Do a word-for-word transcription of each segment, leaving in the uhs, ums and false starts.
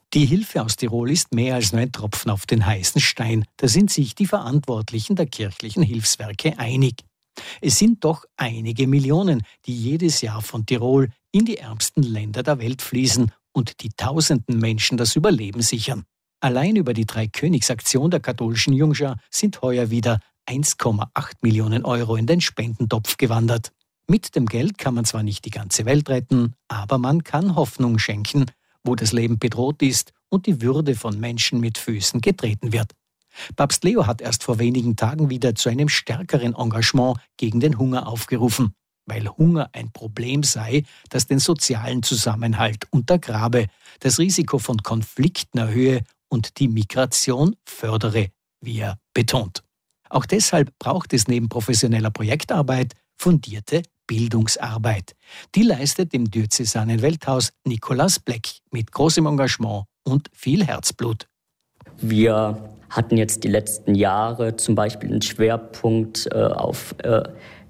Die Hilfe aus Tirol ist mehr als nur ein Tropfen auf den heißen Stein. Da sind sich die Verantwortlichen der kirchlichen Hilfswerke einig. Es sind doch einige Millionen, die jedes Jahr von Tirol in die ärmsten Länder der Welt fließen und die tausenden Menschen das Überleben sichern. Allein über die Dreikönigsaktion der katholischen Jungschar sind heuer wieder eins Komma acht Millionen Euro in den Spendentopf gewandert. Mit dem Geld kann man zwar nicht die ganze Welt retten, aber man kann Hoffnung schenken, wo das Leben bedroht ist und die Würde von Menschen mit Füßen getreten wird. Papst Leo hat erst vor wenigen Tagen wieder zu einem stärkeren Engagement gegen den Hunger aufgerufen, weil Hunger ein Problem sei, das den sozialen Zusammenhalt untergrabe, das Risiko von Konflikten erhöhe und die Migration fördere, wie er betont. Auch deshalb braucht es neben professioneller Projektarbeit fundierte Bildungsarbeit. Die leistet im diözesanen Welthaus Nikolaus Bleck mit großem Engagement und viel Herzblut. Wir hatten jetzt die letzten Jahre zum Beispiel einen Schwerpunkt äh, auf äh,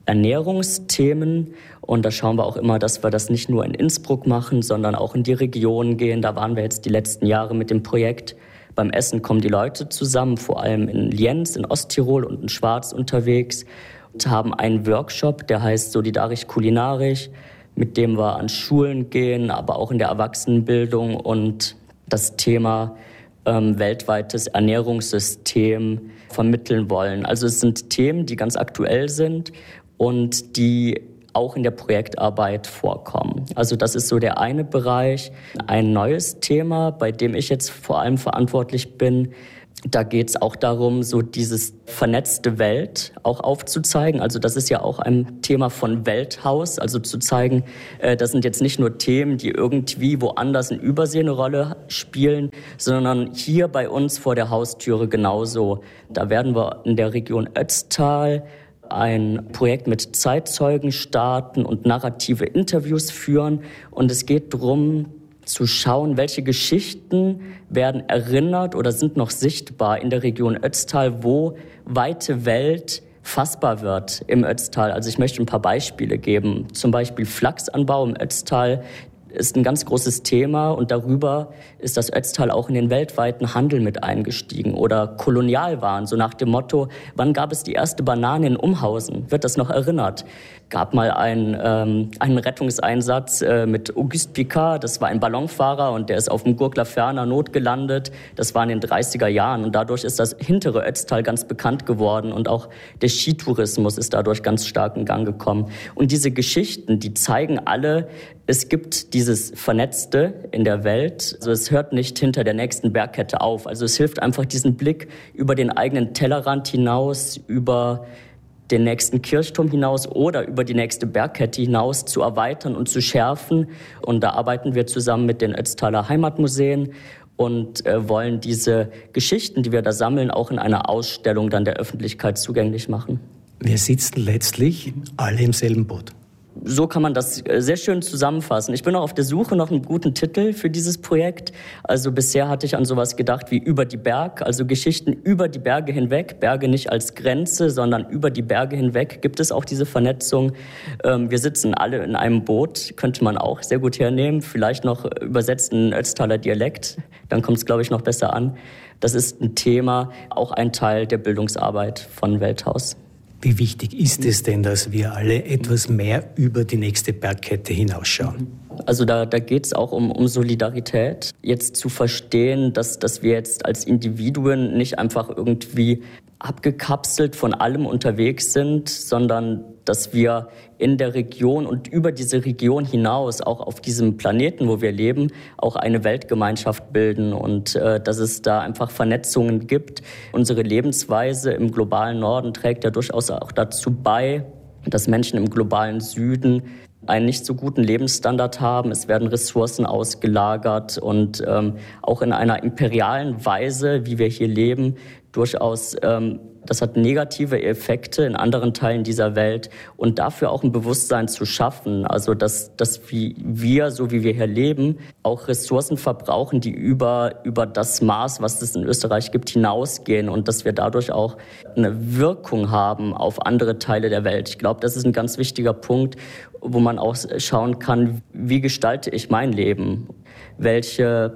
Ernährungsthemen. Und da schauen wir auch immer, dass wir das nicht nur in Innsbruck machen, sondern auch in die Regionen gehen. Da waren wir jetzt die letzten Jahre mit dem Projekt Beim Essen kommen die Leute zusammen, vor allem in Lienz, in Osttirol und in Schwarz unterwegs. Und haben einen Workshop, der heißt Solidarisch Kulinarisch, mit dem wir an Schulen gehen, aber auch in der Erwachsenenbildung und das Thema ähm, weltweites Ernährungssystem vermitteln wollen. Also es sind Themen, die ganz aktuell sind und die auch in der Projektarbeit vorkommen. Also das ist so der eine Bereich. Ein neues Thema, bei dem ich jetzt vor allem verantwortlich bin, da geht es auch darum, so dieses vernetzte Welt auch aufzuzeigen. Also das ist ja auch ein Thema von Welthaus, also zu zeigen, äh, das sind jetzt nicht nur Themen, die irgendwie woanders in Übersee eine Rolle spielen, sondern hier bei uns vor der Haustüre genauso. Da werden wir in der Region Ötztal ein Projekt mit Zeitzeugen starten und narrative Interviews führen. Und es geht darum, zu schauen, welche Geschichten werden erinnert oder sind noch sichtbar in der Region Ötztal, wo weite Welt fassbar wird im Ötztal. Also ich möchte ein paar Beispiele geben. Zum Beispiel Flachsanbau im Ötztal ist ein ganz großes Thema und darüber ist das Ötztal auch in den weltweiten Handel mit eingestiegen. Oder Kolonialwaren, so nach dem Motto, wann gab es die erste Banane in Umhausen? Wird das noch erinnert? Gab mal einen, ähm, einen Rettungseinsatz äh, mit Auguste Picard, das war ein Ballonfahrer und der ist auf dem Gurkler Ferner Not gelandet. Das war in den dreißiger Jahren und dadurch ist das hintere Ötztal ganz bekannt geworden und auch der Skitourismus ist dadurch ganz stark in Gang gekommen. Und diese Geschichten, die zeigen alle, es gibt dieses Vernetzte in der Welt. Also es hört nicht hinter der nächsten Bergkette auf. Also es hilft einfach, diesen Blick über den eigenen Tellerrand hinaus, über den nächsten Kirchturm hinaus oder über die nächste Bergkette hinaus zu erweitern und zu schärfen. Und da arbeiten wir zusammen mit den Ötztaler Heimatmuseen und äh, wollen diese Geschichten, die wir da sammeln, auch in einer Ausstellung dann der Öffentlichkeit zugänglich machen. Wir sitzen letztlich alle im selben Boot. So kann man das sehr schön zusammenfassen. Ich bin auch auf der Suche nach einem guten Titel für dieses Projekt. Also bisher hatte ich an sowas gedacht wie Über die Berg, also Geschichten über die Berge hinweg. Berge nicht als Grenze, sondern über die Berge hinweg gibt es auch diese Vernetzung. Wir sitzen alle in einem Boot, könnte man auch sehr gut hernehmen. Vielleicht noch übersetzt in Ötztaler Dialekt, dann kommt es, glaube ich, noch besser an. Das ist ein Thema, auch ein Teil der Bildungsarbeit von Welthaus. Wie wichtig ist es denn, dass wir alle etwas mehr über die nächste Bergkette hinausschauen? Also da, da geht es auch um, um Solidarität. Jetzt zu verstehen, dass, dass wir jetzt als Individuen nicht einfach irgendwie abgekapselt von allem unterwegs sind, sondern dass wir in der Region und über diese Region hinaus, auch auf diesem Planeten, wo wir leben, auch eine Weltgemeinschaft bilden und äh, dass es da einfach Vernetzungen gibt. Unsere Lebensweise im globalen Norden trägt ja durchaus auch dazu bei, dass Menschen im globalen Süden einen nicht so guten Lebensstandard haben. Es werden Ressourcen ausgelagert und ähm, auch in einer imperialen Weise, wie wir hier leben, durchaus, ähm, das hat negative Effekte in anderen Teilen dieser Welt und dafür auch ein Bewusstsein zu schaffen, also dass, dass wir, so wie wir hier leben, auch Ressourcen verbrauchen, die über, über das Maß, was es in Österreich gibt, hinausgehen und dass wir dadurch auch eine Wirkung haben auf andere Teile der Welt. Ich glaube, das ist ein ganz wichtiger Punkt, wo man auch schauen kann, wie gestalte ich mein Leben? Welche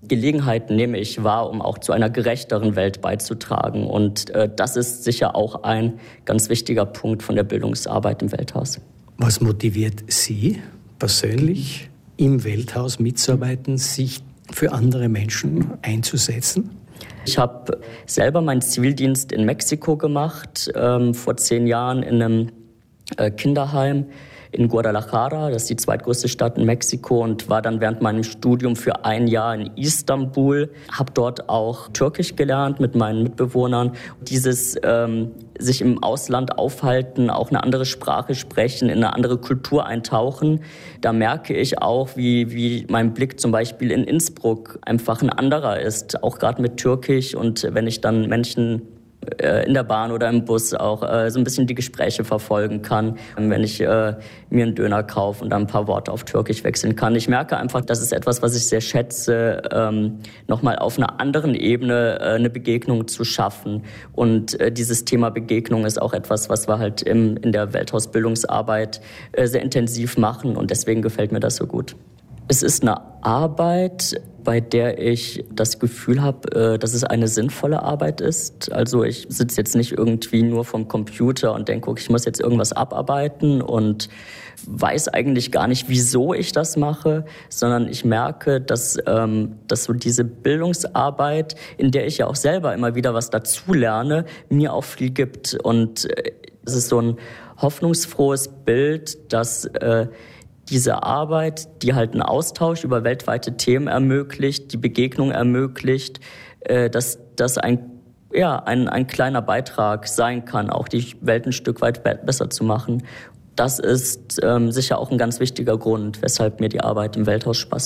Gelegenheiten nehme ich wahr, um auch zu einer gerechteren Welt beizutragen. Und äh, das ist sicher auch ein ganz wichtiger Punkt von der Bildungsarbeit im Welthaus. Was motiviert Sie persönlich, im Welthaus mitzuarbeiten, sich für andere Menschen einzusetzen? Ich habe selber meinen Zivildienst in Mexiko gemacht, ähm, vor zehn Jahren in einem äh, Kinderheim in Guadalajara, das ist die zweitgrößte Stadt in Mexiko, und war dann während meinem Studium für ein Jahr in Istanbul. Habe dort auch Türkisch gelernt mit meinen Mitbewohnern. Dieses ähm, sich im Ausland aufhalten, auch eine andere Sprache sprechen, in eine andere Kultur eintauchen, da merke ich auch, wie, wie mein Blick zum Beispiel in Innsbruck einfach ein anderer ist, auch gerade mit Türkisch. Und wenn ich dann Menschen in der Bahn oder im Bus auch äh, so ein bisschen die Gespräche verfolgen kann, wenn ich äh, mir einen Döner kaufe und dann ein paar Worte auf Türkisch wechseln kann. Ich merke einfach, das ist etwas, was ich sehr schätze, ähm, nochmal auf einer anderen Ebene äh, eine Begegnung zu schaffen. Und äh, dieses Thema Begegnung ist auch etwas, was wir halt im, in der Welthausbildungsarbeit äh, sehr intensiv machen, und deswegen gefällt mir das so gut. Es ist eine Arbeit, bei der ich das Gefühl habe, dass es eine sinnvolle Arbeit ist. Also ich sitze jetzt nicht irgendwie nur vom Computer und denke, okay, ich muss jetzt irgendwas abarbeiten und weiß eigentlich gar nicht, wieso ich das mache, sondern ich merke, dass, ähm, dass so diese Bildungsarbeit, in der ich ja auch selber immer wieder was dazulerne, mir auch viel gibt. Und es ist so ein hoffnungsfrohes Bild, dass äh, diese Arbeit, die halt einen Austausch über weltweite Themen ermöglicht, die Begegnung ermöglicht, äh, dass das ein, ja, ein, ein kleiner Beitrag sein kann, auch die Welt ein Stück weit be- besser zu machen. Das ist ähm, sicher auch ein ganz wichtiger Grund, weshalb mir die Arbeit im Welthaus Spaß